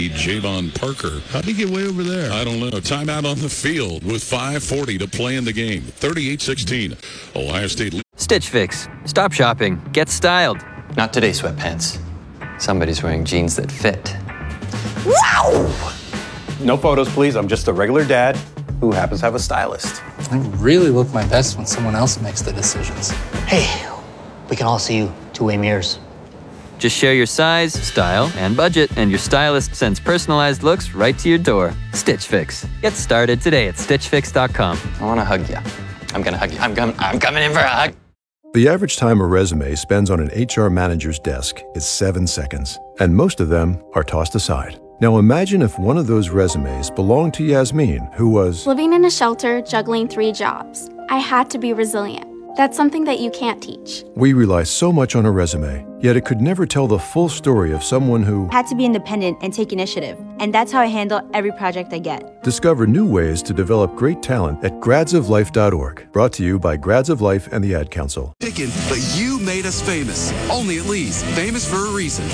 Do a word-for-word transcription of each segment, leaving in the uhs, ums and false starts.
Javon Parker. How'd he get way over there? I don't know. Timeout on the field with five forty to play in the game. thirty-eight sixteen. Ohio State. Stitch Fix. Stop shopping. Get styled. Not today, sweatpants. Somebody's wearing jeans that fit. Wow! No photos, please. I'm just a regular dad who happens to have a stylist. I really look my best when someone else makes the decisions. Hey, we can all see you two-way mirrors. Just share your size, style, and budget, and your stylist sends personalized looks right to your door. Stitch Fix. Get started today at stitch fix dot com. I want to hug you. I'm going to hug you. I'm, com- I'm coming in for a hug. The average time a resume spends on an H R manager's desk is seven seconds, and most of them are tossed aside. Now imagine if one of those resumes belonged to Yasmin, who was living in a shelter, juggling three jobs. I had to be resilient. That's something that you can't teach. We rely so much on a resume, yet it could never tell the full story of someone who had to be independent and take initiative. And that's how I handle every project I get. Discover new ways to develop great talent at grads of life dot org. Brought to you by Grads of Life and the Ad Council. Chicken, but you made us famous. Only at Lee's. Famous for a reason.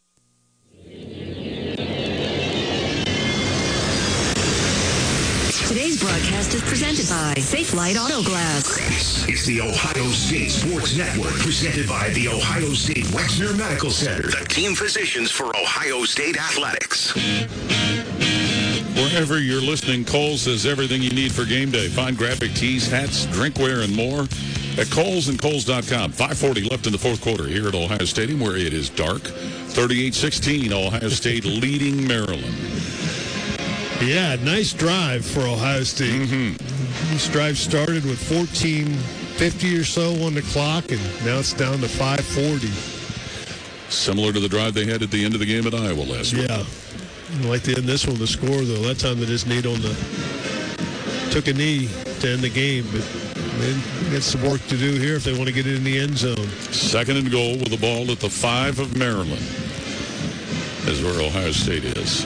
Today's broadcast is presented by Safe Light Auto Glass. This is the Ohio State Sports Network, presented by the Ohio State Wexner Medical Center, the team physicians for Ohio State Athletics. Wherever you're listening, Kohl's has everything you need for game day. Find graphic tees, hats, drinkware, and more at Kohl's and Kohl's dot com. five forty left in the fourth quarter here at Ohio Stadium, where it is dark. thirty-eight sixteen, Ohio State leading Maryland. Yeah, nice drive for Ohio State. Mm-hmm. This drive started with fourteen fifty or so on the clock, and now it's down to five forty. Similar to the drive they had at the end of the game at Iowa last week. Yeah. I'd like to end this one to score, though. That time they just need on the took a knee to end the game, but they got some work to do here if they want to get it in the end zone. Second and goal with the ball at the five of Maryland is where Ohio State is.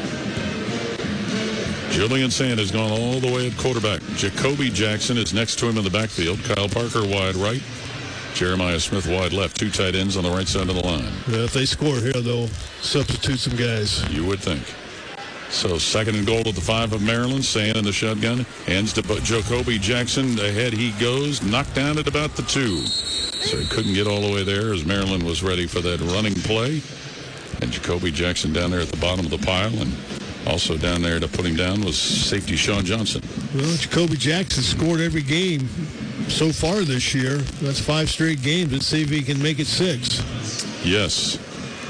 Julian Sand has gone all the way at quarterback. Jacoby Jackson is next to him in the backfield. Kyle Parker wide right. Jeremiah Smith wide left. Two tight ends on the right side of the line. Yeah, if they score here, they'll substitute some guys. You would think. So second and goal at the five of Maryland. Sand in the shotgun. Hands to Jacoby Jackson. Ahead he goes. Knocked down at about the two. So he couldn't get all the way there as Maryland was ready for that running play. And Jacoby Jackson down there at the bottom of the pile. And also down there to put him down was safety Sean Johnson. Well, Jacoby Jackson scored every game so far this year. That's five straight games. Let's see if he can make it six. Yes.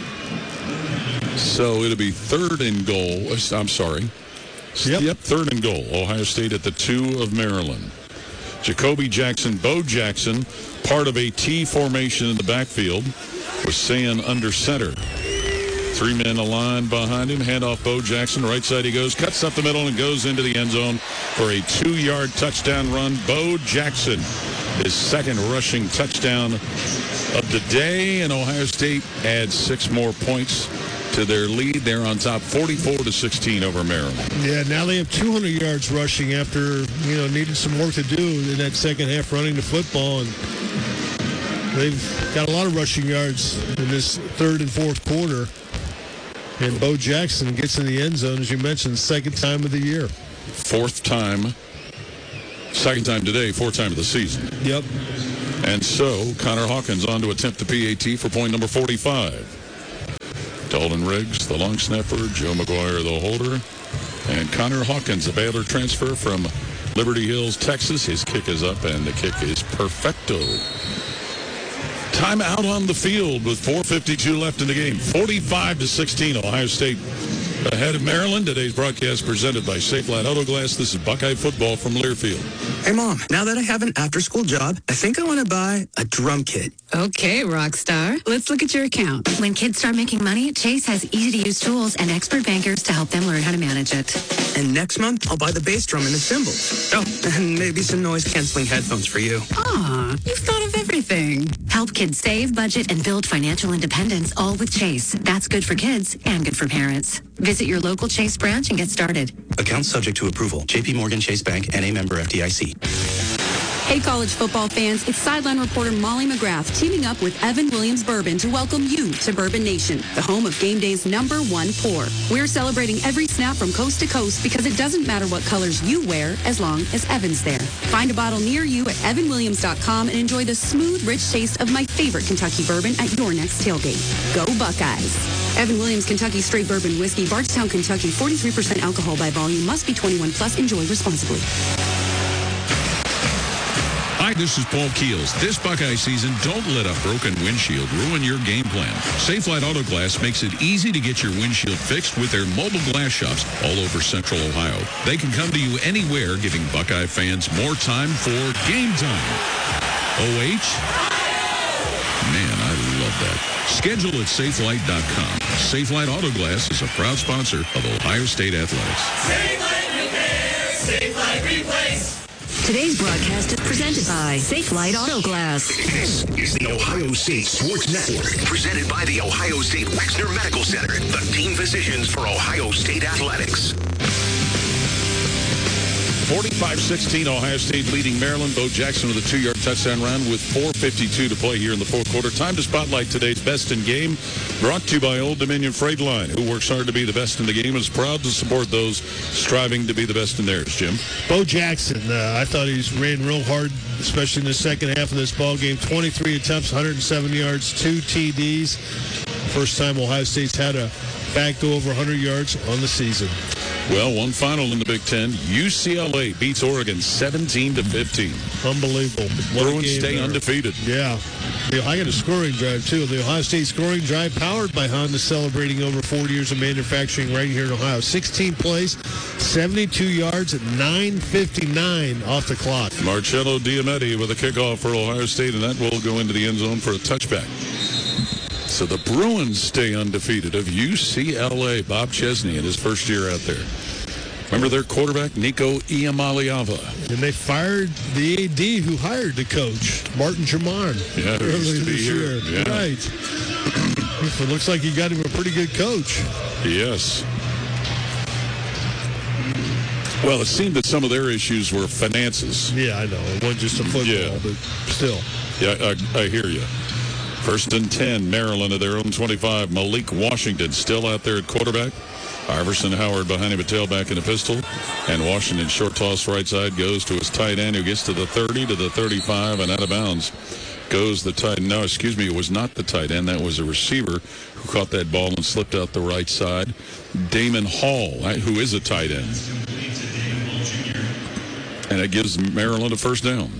So it'll be third and goal. I'm sorry. Yep. Yep, third and goal. Ohio State at the two of Maryland. Jacoby Jackson, Bo Jackson, part of a T formation in the backfield, was Sand under center. Three men aligned behind him. Hand off Bo Jackson. Right side he goes. Cuts up the middle and goes into the end zone for a two-yard touchdown run. Bo Jackson, his second rushing touchdown of the day. And Ohio State adds six more points to their lead. They're on top forty-four to sixteen over Maryland. Yeah, now they have two hundred yards rushing after, you know, needed some work to do in that second half running the football. And they've got a lot of rushing yards in this third and fourth quarter. And Bo Jackson gets in the end zone, as you mentioned, second time of the year. Fourth time. Second time today, fourth time of the season. Yep. And so, Connor Hawkins on to attempt the P A T for point number forty-five. Dalton Riggs, the long snapper. Joe McGuire, the holder. And Connor Hawkins, a Baylor transfer from Liberty Hills, Texas. His kick is up, and the kick is perfecto. Timeout on the field with four fifty-two left in the game. forty-five to sixteen, Ohio State ahead of Maryland. Today's broadcast presented by Safe Light Auto Glass. This is Buckeye football from Learfield. Hey, Mom, now that I have an after-school job, I think I want to buy a drum kit. Okay, Rockstar. Let's look at your account. When kids start making money, Chase has easy-to-use tools and expert bankers to help them learn how to manage it. And next month, I'll buy the bass drum and the cymbals. Oh, and maybe some noise-canceling headphones for you. Aw, you've thought of everything. Help kids save, budget, and build financial independence, all with Chase. That's good for kids and good for parents. Visit your local Chase branch and get started. Account subject to approval. J P Morgan Chase Bank, N A member F D I C. Hey, college football fans, it's sideline reporter Molly McGrath teaming up with Evan Williams Bourbon to welcome you to Bourbon Nation, the home of game day's number one pour. We're celebrating every snap from coast to coast because it doesn't matter what colors you wear as long as Evan's there. Find a bottle near you at evan williams dot com and enjoy the smooth, rich taste of my favorite Kentucky bourbon at your next tailgate. Go Buckeyes. Evan Williams Kentucky Straight Bourbon Whiskey, Bardstown, Kentucky, forty-three percent alcohol by volume, must be twenty-one plus. Enjoy responsibly. Hi, this is Paul Keels. This Buckeye season, don't let a broken windshield ruin your game plan. Safelite Auto Glass makes it easy to get your windshield fixed with their mobile glass shops all over Central Ohio. They can come to you anywhere, giving Buckeye fans more time for game time. O H? Man, I love that. Schedule at safelite dot com. Safelite Auto Glass is a proud sponsor of Ohio State Athletics. Safelite Repair, Safelite Replace. Today's broadcast is presented by Safelite Auto Glass. This is the Ohio State Sports Network, presented by the Ohio State Wexner Medical Center, the team physicians for Ohio State Athletics. forty-five sixteen, Ohio State leading Maryland. Bo Jackson with a two-yard touchdown run with four fifty-two to play here in the fourth quarter. Time to spotlight today's best in game, brought to you by Old Dominion Freight Line, who works hard to be the best in the game and is proud to support those striving to be the best in theirs. Jim? Bo Jackson, uh, I thought he ran real hard, especially in the second half of this ball game. twenty-three attempts, one hundred seven yards, two T Ds. First time Ohio State's had a back go over one hundred yards on the season. Well, one final in the Big Ten. U C L A beats Oregon seventeen to fifteen. Unbelievable. Bruins stay there. Undefeated. Yeah. I got a scoring drive, too. The Ohio State scoring drive powered by Honda, celebrating over forty years of manufacturing right here in Ohio. sixteen plays, seventy-two yards, at nine fifty-nine off the clock. Marcello Diametti with a kickoff for Ohio State, and that will go into the end zone for a touchback. So the Bruins stay undefeated of U C L A. Bob Chesney in his first year out there. Remember their quarterback, Nico Iamaleava. And they fired the A D who hired the coach, Martin Germain. Yeah, who used to be here. Yeah. Right. It looks like he got him a pretty good coach. Yes. Well, it seemed that some of their issues were finances. Yeah, I know. It wasn't just a football, yeah. But still. Yeah, I, I hear you. First and ten, Maryland at their own twenty-five. Malik Washington still out there at quarterback. Iverson Howard behind him, a tailback and a pistol. And Washington short toss right side goes to his tight end, who gets to the thirty, to the thirty-five, and out of bounds goes the tight end. No, excuse me, it was not the tight end. That was a receiver who caught that ball and slipped out the right side. Damon Hall, who is a tight end. And it gives Maryland a first down.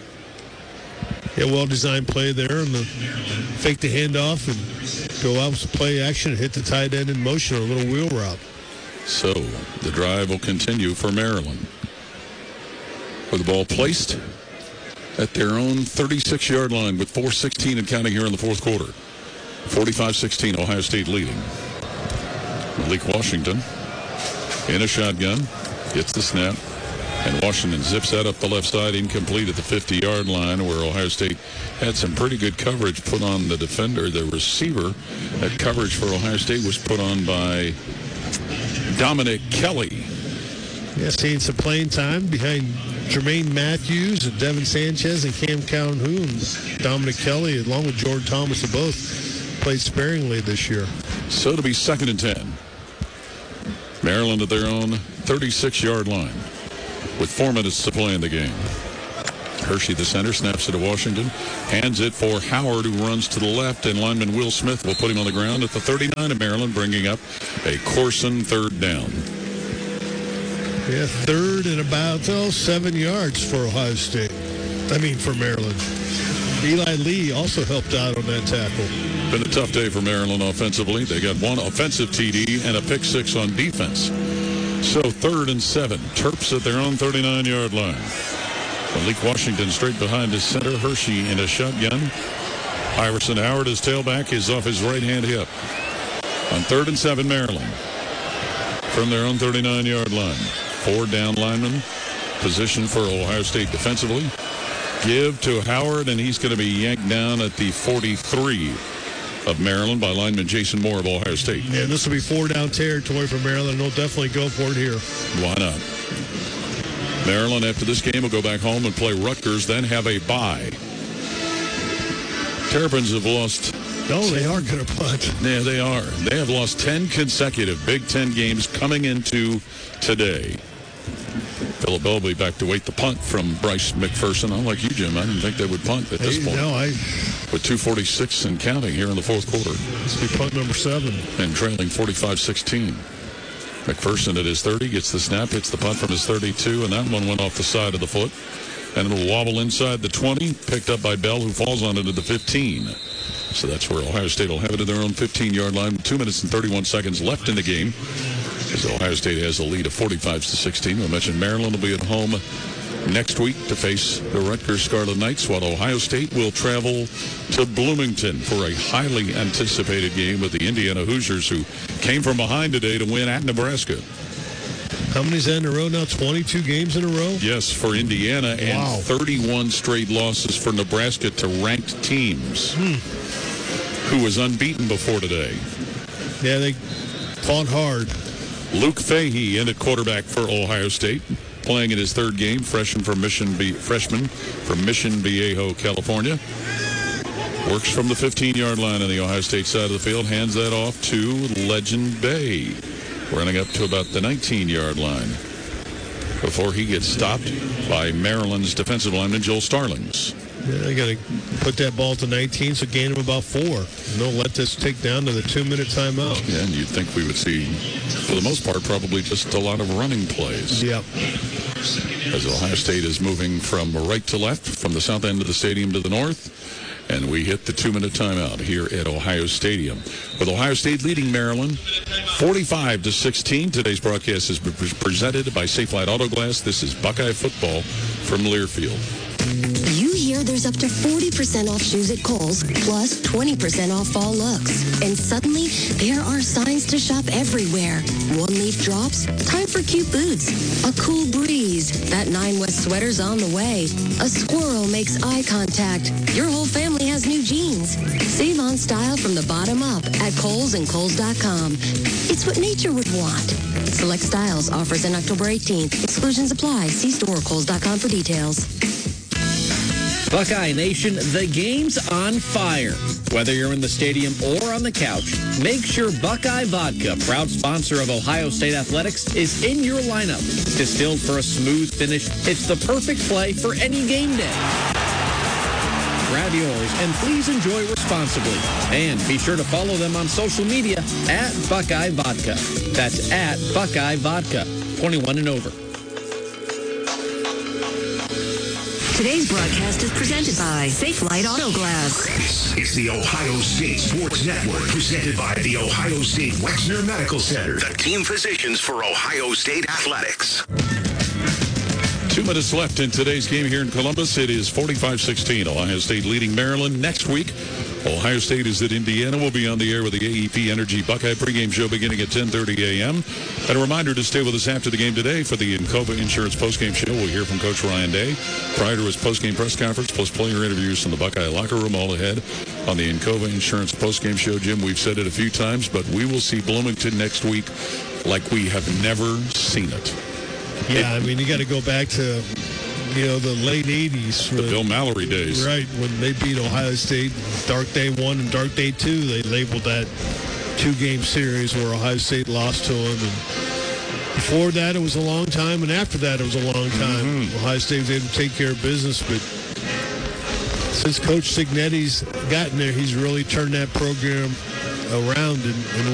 Yeah, well-designed play there, and the fake the handoff and go out with play action and hit the tight end in motion, a little wheel route. So the drive will continue for Maryland, with the ball placed at their own thirty-six-yard line with four sixteen and counting here in the fourth quarter. forty-five sixteen, Ohio State leading. Malik Washington in a shotgun, gets the snap. And Washington zips that up the left side, incomplete at the fifty-yard line, where Ohio State had some pretty good coverage put on the defender, the receiver. That coverage for Ohio State was put on by Dominic Kelly. Yeah, seeing some playing time behind Jermaine Matthews and Devin Sanchez and Cam Calhoun. Dominic Kelly, along with Jordan Thomas, have both played sparingly this year. So to be second and ten. Maryland at their own thirty-six-yard line, with four minutes to play in the game. Hershey, the center, snaps it to Washington, hands it for Howard, who runs to the left, and lineman Will Smith will put him on the ground at the thirty-nine of Maryland, bringing up a Corson third down. Yeah, third and about oh, seven yards for Ohio State. I mean, for Maryland. Eli Lee also helped out on that tackle. Been a tough day for Maryland offensively. They got one offensive T D and a pick six on defense. So third and seven. Terps at their own thirty-nine-yard line. Malik Washington straight behind his center. Hershey in a shotgun. Iverson Howard, his tailback, is off his right-hand hip. On third and seven, Maryland. From their own thirty-nine-yard line. Four down linemen. Position for Ohio State defensively. Give to Howard, and he's going to be yanked down at the forty-three of Maryland by lineman Jason Moore of Ohio State. Yeah, this will be four down territory for Maryland. They'll definitely go for it here. Why not? Maryland, after this game, will go back home and play Rutgers, then have a bye. Terrapins have lost... No, they are going to punt. Yeah, they are. They have lost ten consecutive Big Ten games coming into today. Philip Elby back to wait the punt from Bryce McPherson. Unlike you, Jim, I didn't think they would punt at this Hey, point. No, I... With two forty-six and counting here in the fourth quarter. This will be punt number seven. And trailing forty-five sixteen. McPherson at his thirty gets the snap, hits the punt from his thirty-two, and that one went off the side of the foot. And it'll wobble inside the twenty, picked up by Bell, who falls on it at the fifteen. So that's where Ohio State will have it at their own fifteen-yard line. Two minutes and thirty-one seconds left in the game, as Ohio State has a lead of forty-five to sixteen. We mentioned Maryland will be at home next week to face the Rutgers Scarlet Knights, while Ohio State will travel to Bloomington for a highly anticipated game with the Indiana Hoosiers, who came from behind today to win at Nebraska. How many's that in a row now? twenty-two games in a row? Yes, for Indiana, and wow. thirty-one straight losses for Nebraska to ranked teams, hmm. who was unbeaten before today. Yeah, they fought hard. Luke Fahey in at quarterback for Ohio State, playing in his third game, freshman from Mission, Be- freshman from Mission Viejo, California. Works from the fifteen-yard line on the Ohio State side of the field, hands that off to Legend Bay, running up to about the nineteen-yard line before he gets stopped by Maryland's defensive lineman Joel Starlings. Yeah, they got to put that ball to nineteen, so gain them about four. And they'll let this take down to the two-minute timeout. Yeah, and you'd think we would see, for the most part, probably just a lot of running plays. Yep. As Ohio State is moving from right to left, from the south end of the stadium to the north. And we hit the two-minute timeout here at Ohio Stadium, with Ohio State leading Maryland forty-five to sixteen. Today's broadcast is presented by Safelite Auto Glass. This is Buckeye football from Learfield. You hear there's up to forty percent off shoes at Kohl's, plus twenty percent off fall looks. And suddenly, there are signs to shop everywhere. One-leaf drops, time for cute boots. A cool breeze, that Nine West sweater's on the way. A squirrel makes eye contact. Your whole family has new jeans. Save on style from the bottom up at Kohl's and Kohl's dot com. It's what nature would want. Select styles, offers in October eighteenth. Exclusions apply. See store or Kohl's dot com for details. Buckeye Nation, the game's on fire. Whether you're in the stadium or on the couch, make sure Buckeye Vodka, proud sponsor of Ohio State Athletics, is in your lineup. Distilled for a smooth finish, it's the perfect play for any game day. Grab yours and please enjoy responsibly. And be sure to follow them on social media at Buckeye Vodka. That's at Buckeye Vodka, twenty-one and over. Today's broadcast is presented by Safelite Auto Glass. This is the Ohio State Sports Network, presented by the Ohio State Wexner Medical Center, the team physicians for Ohio State Athletics. Two minutes left in today's game here in Columbus. It is forty-five sixteen. Ohio State leading Maryland. Next week, Ohio State is at Indiana. We'll be on the air with the A E P Energy Buckeye pregame show beginning at ten thirty a.m. And a reminder to stay with us after the game today for the Encova Insurance postgame show. We'll hear from Coach Ryan Day prior to his postgame press conference, plus player interviews from the Buckeye locker room all ahead on the Encova Insurance postgame show. Jim, we've said it a few times, but we will see Bloomington next week like we have never seen it. Yeah, I mean, you got to go back to, you know, the late eighties. The Bill Mallory days. Right, when they beat Ohio State, Dark Day one and Dark Day two, they labeled that two-game series where Ohio State lost to them. And before that, it was a long time, and after that, it was a long time. Mm-hmm. Ohio State was able to take care of business, but since Coach Cignetti's gotten there, he's really turned that program around and, and